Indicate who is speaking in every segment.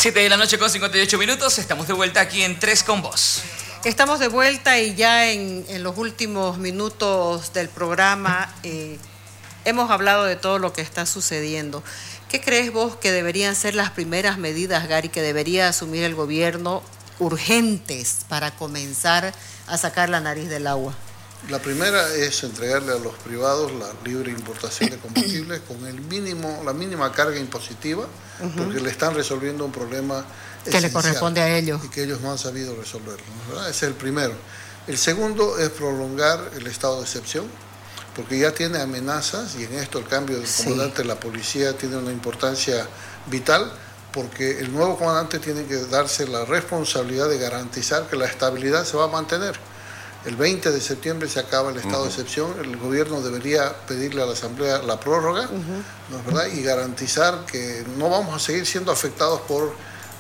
Speaker 1: 7 de la noche con 58 minutos, estamos de vuelta aquí en Tres con Vos.
Speaker 2: Estamos de vuelta y ya en los últimos minutos del programa hemos hablado de todo lo que está sucediendo. ¿Qué crees vos que deberían ser las primeras medidas, Gary, que debería asumir el gobierno urgentes para comenzar a sacar la nariz del agua?
Speaker 3: La primera es entregarle a los privados la libre importación de combustibles con la mínima carga impositiva, porque le están resolviendo un problema
Speaker 2: que le corresponde a ellos
Speaker 3: y que ellos no han sabido resolverlo, ¿verdad? Ese es el primero. El segundo es prolongar el estado de excepción, porque ya tiene amenazas, y en esto el cambio del comandante de la policía tiene una importancia vital, porque el nuevo comandante tiene que darse la responsabilidad de garantizar que la estabilidad se va a mantener. El 20 de septiembre se acaba el estado de excepción, el gobierno debería pedirle a la Asamblea la prórroga, ¿no es verdad? Y garantizar que no vamos a seguir siendo afectados por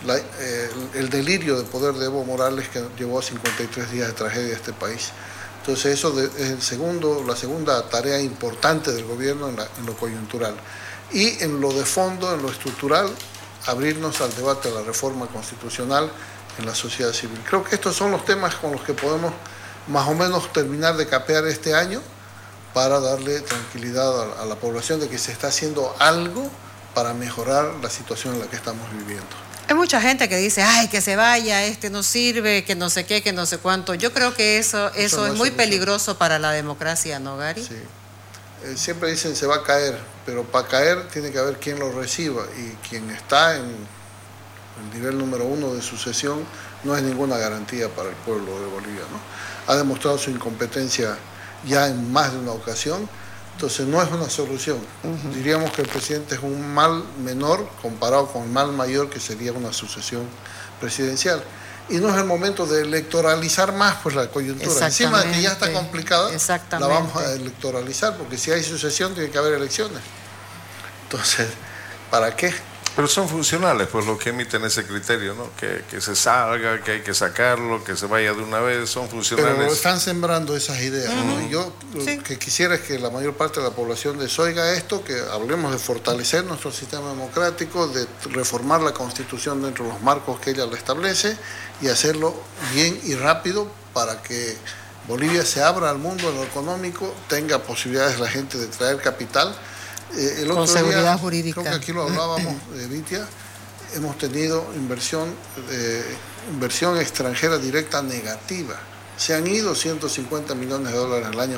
Speaker 3: el delirio de poder de Evo Morales, que llevó a 53 días de tragedia a este país. Entonces eso es la segunda tarea importante del gobierno en lo coyuntural. Y en lo de fondo, en lo estructural, abrirnos al debate de la reforma constitucional en la sociedad civil. Creo que estos son los temas con los que podemos más o menos terminar de capear este año para darle tranquilidad a la población de que se está haciendo algo para mejorar la situación en la que estamos viviendo.
Speaker 2: Hay mucha gente que dice, ay, que se vaya, no sirve, que no sé qué, que no sé cuánto. Yo creo que eso es muy peligroso para la democracia, ¿no, Gary?
Speaker 3: Sí. Siempre dicen se va a caer, pero para caer tiene que haber quien lo reciba, y quien está en el nivel número 1 de sucesión no es ninguna garantía para el pueblo de Bolivia, ¿no? Ha demostrado su incompetencia ya en más de una ocasión, entonces no es una solución. Diríamos que el presidente es un mal menor comparado con el mal mayor que sería una sucesión presidencial. Y no es el momento de electoralizar más pues la coyuntura. Encima de que ya está complicada, la vamos a electoralizar, porque si hay sucesión tiene que haber elecciones. Entonces, ¿para qué?
Speaker 4: Pero son funcionales, pues, lo que emiten ese criterio, ¿no? Que se salga, que hay que sacarlo, que se vaya de una vez, son funcionales.
Speaker 3: Pero están sembrando esas ideas, ¿no? Y yo lo que quisiera es que la mayor parte de la población desoiga esto, que hablemos de fortalecer nuestro sistema democrático, de reformar la Constitución dentro de los marcos que ella lo establece, y hacerlo bien y rápido para que Bolivia se abra al mundo en lo económico, tenga posibilidades la gente de traer capital. El otro
Speaker 2: con seguridad
Speaker 3: día,
Speaker 2: jurídica.
Speaker 3: creo que aquí lo hablábamos, Vitia, hemos tenido inversión extranjera directa negativa. Se han ido $150 millones al año